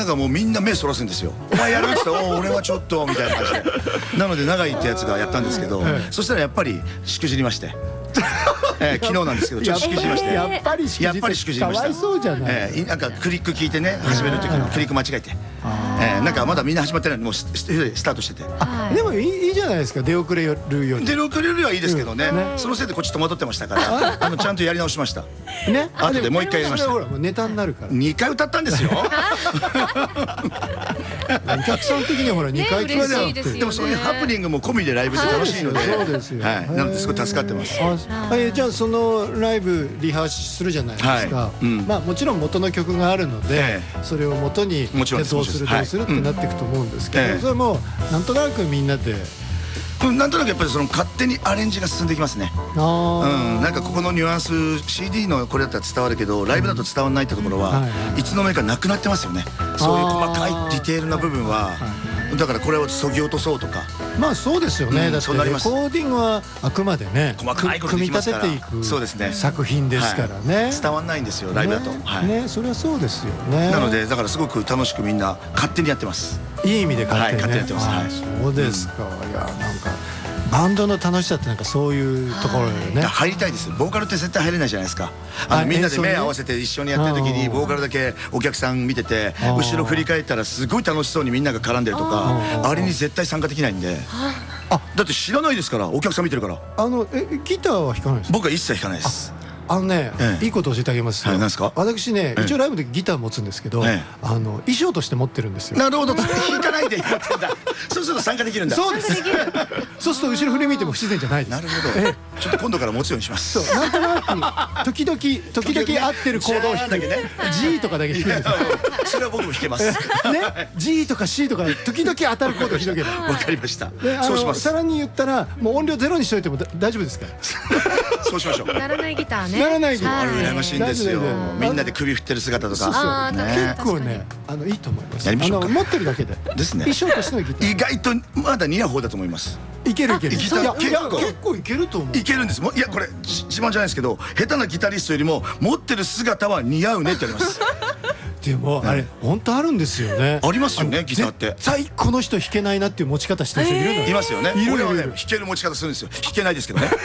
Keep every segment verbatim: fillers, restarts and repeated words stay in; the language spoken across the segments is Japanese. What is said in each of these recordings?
ながもうみんな目そらすんですよ。お前やるって言ったら「お俺はちょっと」みたいな感じで。なので永井ってやつがやったんですけど、そしたらやっぱりしくじりまして。えー、昨日なんですけどちょっとしくじりまして、 やっぱりしくじやっぱりしくじりました。 かわいそうじゃない。 えー、なんかクリック聞いてね始める時のクリック間違えて、えー、なんかまだみんな始まってないのにもうスタートしてて。 でもいいいいじゃないですか、出遅れるより。 出遅れるよりはいいですけどね、そのせいでこっち戸惑ってましたからあのちゃんとやり直しましたね。 後でもう一回やりました。 ほらもうネタになるから。 にかい歌ったんですよ。 お客さん的にはほらにかい聞いてる。 でもそういうハプニングも込みでライブして楽しいので、 そうですよ。 なのですごい助かってます。 じゃあそのライブリハするじゃないですか。まあもちろん元の曲があるのでそれを元にどうするどうするってなっていくと思うんですけど、それもなんとなくみんなでなんとなくやっぱりその勝手にアレンジが進んでいきますね。うん、なんかここのニュアンス シーディー のこれだったら伝わるけどライブだと伝わらないってところはいつの間にかなくなってますよね。そういう細かいディテールな部分はだからこれをそぎ落とそうとか。 まあそうですよね。だってレコーディングはあくまでね組み立てていく作品ですからね。 伝わんないんですよライブだと。 ね、それはそうですよね。 なのでだからすごく楽しくみんな勝手にやってます。 いい意味で勝手にやってます。 そうですか。いやなんかバンドの楽しさってなんかそういうところでね入りたいです。ボーカルって絶対入れないじゃないですか。あのみんなで目合わせて一緒にやってる時にボーカルだけお客さん見てて後ろ振り返ったらすごい楽しそうにみんなが絡んでるとか、あれに絶対参加できないんで。あ、だって知らないですからお客さん見てるから。 あのえギターは弾かないですか？ 僕は一切弾かないです。 あのね、いいこと教えてあげますよ。 何ですか？ 私ね、一応ライブでギター持つんですけど、あの衣装として持ってるんですよ。 なるほど、弾かないで持ってんだ。そうすると参加できるんだ。 そうです。そうすると後ろ振り向いても不自然じゃないです。 なるほど。ちょっと今度から持つようにします。 そう、なんとなく時々時々合ってるコードを弾く。G とかだけ弾くんですよ。 それは僕も弾けます。ね、 G とか C とか時々当たるコードを弾けば。 わかりました。そうします。 さらに言ったらもう音量ゼロにしといても大丈夫ですから。 そうしましょう。 ならないギターね。 ならないギター。 羨ましいんですよ。みんなで首振ってる姿とか。 結構ね、あのいいと思います。 やりましょうか。 持ってるだけで。 ですね。 衣装としてのギター。 意外とまだ似合う方だと思います。 いけるいける。 ギター結構いけると思う。 いけるんです。いやこれ自慢じゃないですけど、下手なギタリストよりも持ってる姿は似合うねって言われます。 でもあれ本当あるんですよね。 ありますよねギターって。 絶対この人弾けないなっていう持ち方してる人いるのよ。 いますよね。 いる俺はね弾ける持ち方するんですよ。弾けないですけどね。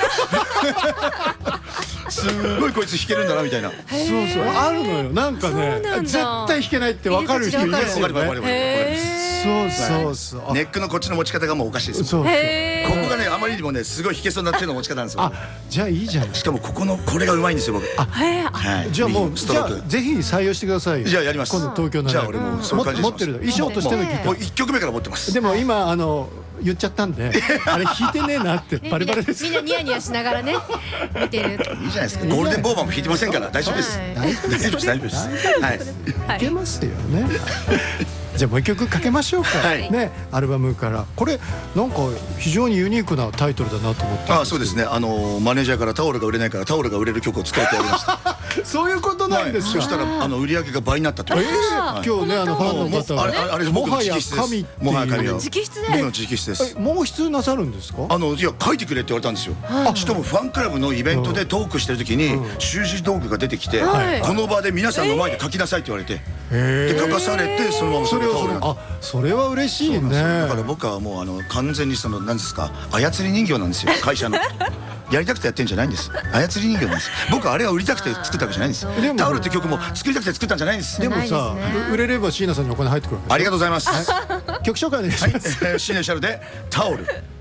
すごいこいつ弾けるんだなみたいな。 そうそうあるのよ。なんかね絶対弾けないって分かる人いますよね。そうそうそう。 ネックのこっちの持ち方がもうおかしいですよ。ここがねあまりにもねすごい弾けそうな手の持ち方なんですよ。 あ、じゃあいいじゃん。 しかもここのこれがうまいんですよ僕。あ、 じゃあもうじゃあぜひ採用してくださいよ。 じゃあやります。 今度東京の。 じゃあ俺もそういう感じ持ってる衣装としてのギター。 もう一曲目から持ってます。 でも今あの言っちゃったんであれ弾いてねえなってバレバレです。 みんなニヤニヤしながらね見てる。 いいじゃないですか。ゴールデンボーバーも弾いてませんから大丈夫です。大丈夫です大丈夫です。 はい。いけますよね。じゃあもう一曲かけましょうか。ね、アルバムからこれなんか非常にユニークなタイトルだなと思って。 あ、そうですね。あのマネージャーからタオルが売れないからタオルが売れる曲を作ってやりました。 そういうことなんですか。 そしたらあの売り上げが倍になったってことです。 今日ねあのファンの方はあれもはや神もはや神は直筆で僕の直筆です。 毛筆なさるんですか。 あのいや書いてくれって言われたんですよ。しかもファンクラブのイベントでトークしてる時に習字道具が出てきてこの場で皆さんの前で書きなさいって言われてで書かされてそのままそれをあそれは嬉しいね。 だから僕はもうあの完全にその何ですか操り人形なんですよ会社の。やりたくてやってんじゃないんです。操り人形なんです。僕はあれは売りたくて作ったわけじゃないんです。タオルって曲も作りたくて作ったんじゃないんです。 でもさ売れれば椎名さんにお金入ってくるわけ。 ありがとうございます。 曲紹介お願いします。 シーネシャルでタオル。